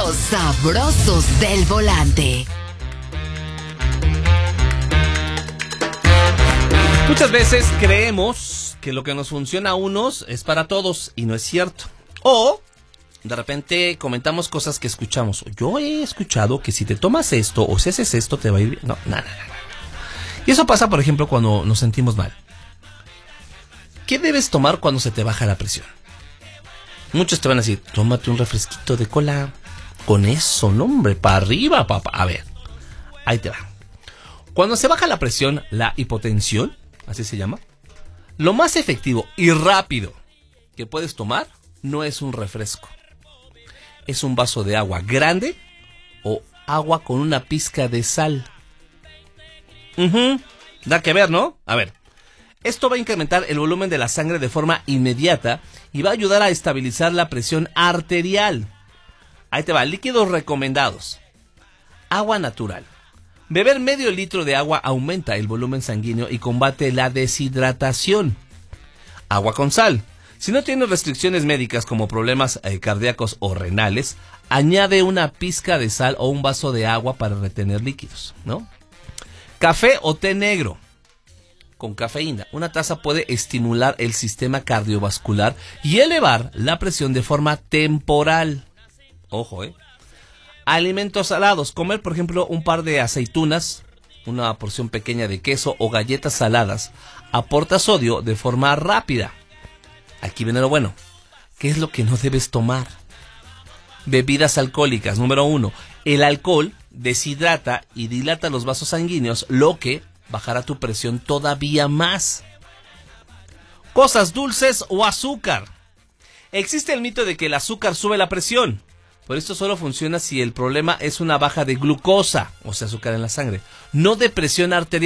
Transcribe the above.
Los sabrosos del volante. Muchas veces creemos que lo que nos funciona a unos es para todos y no es cierto. O de repente comentamos cosas que escuchamos. Yo he escuchado que si te tomas esto o si haces esto te va a ir bien. No, nada. Y eso pasa, por ejemplo, cuando nos sentimos mal. ¿Qué debes tomar cuando se te baja la presión? Muchos te van a decir, tómate un refresquito de cola. Con eso, no hombre, para arriba, papá. A ver, ahí te va. Cuando se baja la presión, la hipotensión, así se llama, lo más efectivo y rápido que puedes tomar no es un refresco. Es un vaso de agua grande o agua con una pizca de sal. Da que ver, ¿no? A ver. Esto va a incrementar el volumen de la sangre de forma inmediata y va a ayudar a estabilizar la presión arterial. Ahí te va, líquidos recomendados. Agua natural. Beber medio litro de agua aumenta el volumen sanguíneo y combate la deshidratación. Agua con sal. Si no tienes restricciones médicas como problemas cardíacos o renales, añade una pizca de sal o un vaso de agua para retener líquidos, ¿no? Café o té negro con cafeína. Una taza puede estimular el sistema cardiovascular y elevar la presión de forma temporal. Ojo, Alimentos salados. Comer, por ejemplo, un par de aceitunas, una porción pequeña de queso o galletas saladas aporta sodio de forma rápida. Aquí viene lo bueno. ¿Qué es lo que no debes tomar? Bebidas alcohólicas. Número 1. El alcohol deshidrata y dilata los vasos sanguíneos, lo que bajará tu presión todavía más. Cosas dulces o azúcar. Existe el mito de que el azúcar sube la presión. Pero esto solo funciona si el problema es una baja de glucosa, o sea, azúcar en la sangre, no de presión arterial.